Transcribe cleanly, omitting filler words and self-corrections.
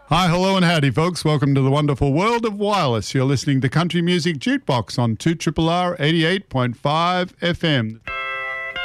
Hi, hello and howdy, folks. Welcome to the wonderful world of wireless. You're listening to Country Music Jukebox on 2RRR 88.5 FM.